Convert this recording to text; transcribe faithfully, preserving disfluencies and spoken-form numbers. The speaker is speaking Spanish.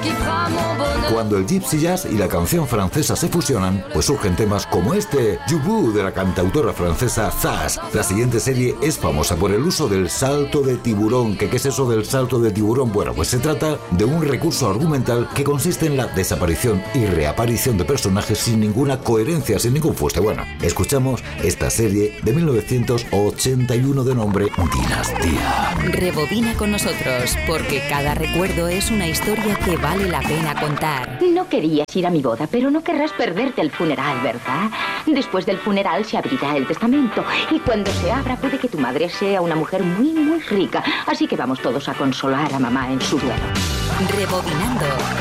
Cuando el gypsy jazz y la canción francesa se fusionan, pues surgen temas como este, Jubu, de la cantautora francesa Zaz. La siguiente serie es famosa por el uso del salto de tiburón. ¿Qué, qué es eso del salto de tiburón? Bueno, pues se trata de un recurso argumental que consiste en la desaparición y reaparición de personajes sin ninguna coherencia, sin ningún fuste. Bueno, escuchamos esta serie de mil novecientos ochenta y uno de nombre Dinastía. Rebobina con nosotros, porque cada recuerdo es una historia que vale la pena contar. No querías ir a mi boda, pero no querrás perderte el funeral, ¿verdad? Después del funeral se abrirá el testamento y cuando se abra puede que tu madre sea una mujer muy, muy rica. Así que vamos todos a consolar a mamá en su duelo. Rebobinando.